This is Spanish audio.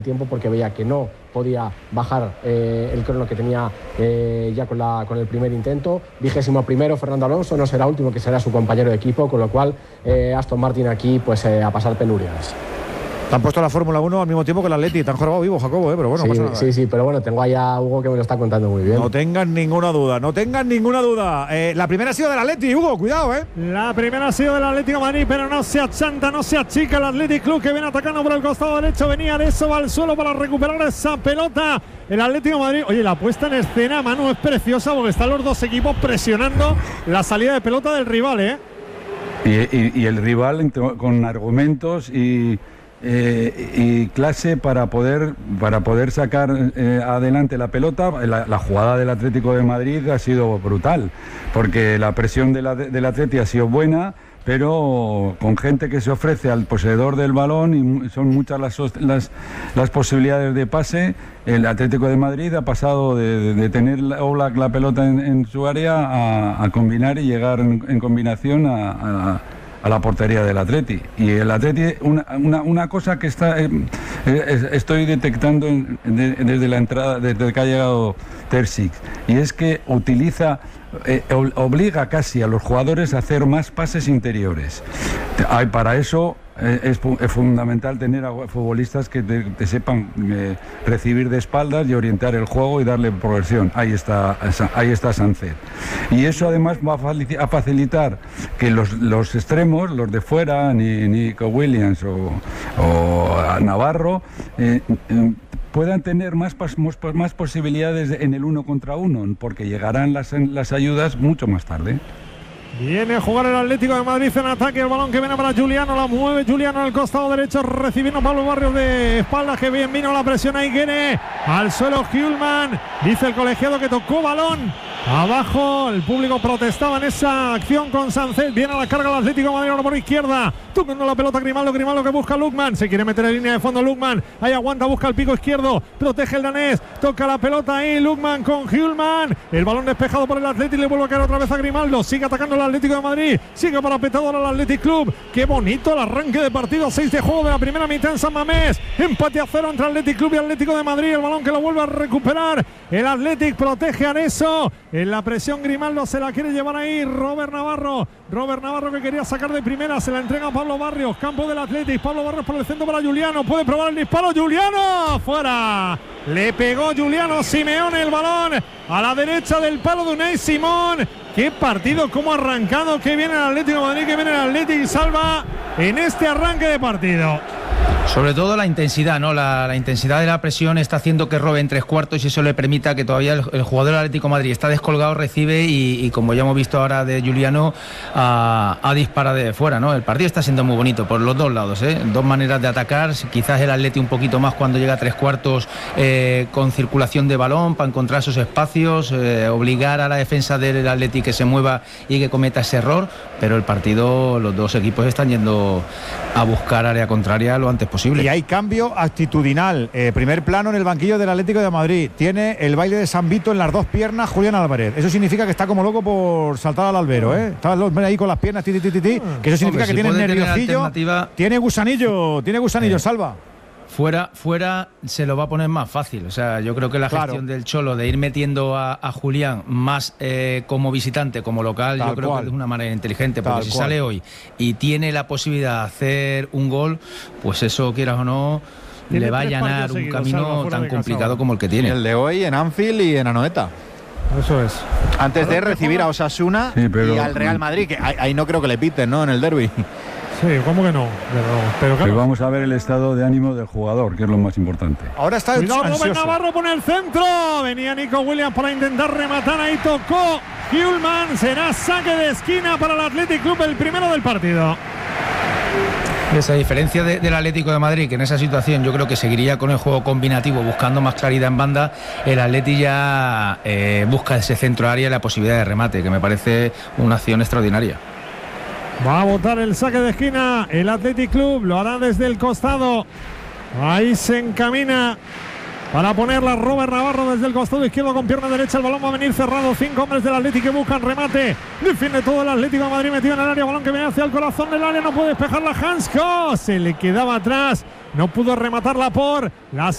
tiempo porque veía que no podía bajar el crono que tenía ya con el primer intento. 21º Fernando Alonso, no será último, que será su compañero de equipo, con lo cual Aston Martin aquí pues a pasar penurias. Te han puesto la Fórmula 1 al mismo tiempo que el Atleti, te han jorobado vivo, Jacobo, pero bueno, sí, pasa nada. Sí, pero bueno, tengo ahí a Hugo que me lo está contando muy bien. No tengan ninguna duda, no tengan ninguna duda. La primera ha sido del Atleti, Hugo, cuidado, La primera ha sido del Atlético de Madrid, pero no se achanta, no se achica el Athletic Club, que viene atacando por el costado derecho. Venía de eso, va al suelo para recuperar esa pelota. El Atlético de Madrid, oye, la puesta en escena, Manu, es preciosa porque están los dos equipos presionando la salida de pelota del rival, Y el rival con argumentos y clase para poder sacar adelante la pelota. La jugada del Atlético de Madrid ha sido brutal, porque la presión del Atlético ha sido buena, pero con gente que se ofrece al poseedor del balón, y son muchas las posibilidades de pase. El Atlético de Madrid ha pasado de tener la pelota en su área a combinar y llegar en combinación a la portería del Atleti. Y el Atleti, una cosa que estoy detectando desde la entrada, desde que ha llegado Terzic, y es que obliga casi a los jugadores a hacer más pases interiores. Para eso es fundamental tener a futbolistas que te sepan recibir de espaldas y orientar el juego y darle progresión. Ahí está Sánchez. Y eso además va a facilitar que los extremos, los de fuera, Nico Williams o Navarro, puedan tener más posibilidades en el 1 contra 1, porque llegarán las ayudas mucho más tarde. Viene a jugar el Atlético de Madrid en ataque, el balón que viene para Juliano, la mueve Juliano al costado derecho, recibiendo Pablo Barrios de espaldas, que bien vino la presión ahí, viene al suelo Hjulman, dice el colegiado que tocó balón abajo, el público protestaba en esa acción con Sánchez. Viene a la carga el Atlético de Madrid ahora por izquierda, tocando la pelota Grimaldo que busca a Lukman, se quiere meter en línea de fondo Lukman, ahí aguanta, busca el pico izquierdo, protege el danés, toca la pelota ahí Lukman con Hjulman, el balón despejado por el Atlético y le vuelve a caer otra vez a Grimaldo, sigue atacando el Atlético de Madrid, sigue parapetador al Athletic Club. Qué bonito el arranque de partido, 6 de juego de la primera mitad en San Mamés, empate a 0 entre Athletic Club y Atlético de Madrid, el balón que lo vuelve a recuperar el Athletic, protege a Areso, en la presión Grimaldo se la quiere llevar ahí Robert Navarro que quería sacar de primera, se la entrega a Pablo Barrios, campo del Athletic, Pablo Barrios por el centro para Juliano, puede probar el disparo, Juliano, fuera, le pegó Juliano Simeone el balón a la derecha del palo de Unai Simón. Qué partido, cómo ha arrancado, que viene el Atlético de Madrid, que viene el Atlético y salva en este arranque de partido. Sobre todo la intensidad, ¿no? La intensidad de la presión está haciendo que robe en 3/4 y eso le permita que todavía el jugador del Atlético de Madrid está descolgado, recibe y como ya hemos visto ahora de Juliano, a dispara de fuera, ¿no? El partido está siendo muy bonito por los dos lados, dos maneras de atacar, quizás el Atlético un poquito más cuando llega a 3/4 con circulación de balón para encontrar esos espacios, obligar a la defensa del Atlético que se mueva y que cometa ese error, pero el partido, los dos equipos están yendo a buscar área contraria lo antes posible. Y hay cambio actitudinal. Primer plano en el banquillo del Atlético de Madrid. Tiene el baile de San Vito en las dos piernas Julián Álvarez. Eso significa que está como loco por saltar al albero, Está ahí con las piernas, que eso significa que tiene nerviocillo. Tiene gusanillo, Salva. Fuera se lo va a poner más fácil. O sea, yo creo que la gestión del Cholo de ir metiendo a Julián más como visitante, como local, yo creo que es una manera inteligente, porque si sale hoy y tiene la posibilidad de hacer un gol, pues eso, quieras o no, le va a allanar un camino tan complicado como el que tiene. El de hoy en Anfield y en Anoeta. Eso es. Antes de recibir a Osasuna y al Real Madrid, que ahí no creo que le piten, ¿no? En el derbi. Sí, ¿cómo que no? Pero claro. Vamos a ver el estado de ánimo del jugador, que es lo más importante. Ahora está Robert Navarro pone el centro. Venía Nico Williams para intentar rematar. Ahí tocó Hjulman. Será saque de esquina para el Athletic Club, el primero del partido. Esa diferencia del Atlético de Madrid, que en esa situación yo creo que seguiría con el juego combinativo, buscando más claridad en banda, el Atleti ya busca ese centro área y la posibilidad de remate, que me parece una acción extraordinaria. Va a botar el saque de esquina el Athletic Club, lo hará desde el costado. Ahí se encamina para ponerla Robert Navarro desde el costado izquierdo con pierna derecha. El balón va a venir cerrado. 5 hombres del Atlético que buscan remate. Defiende todo el Atlético de Madrid metido en el área. Balón que viene hacia el corazón del área. No puede despejarla Hansko. Se le quedaba atrás. No pudo rematarla por la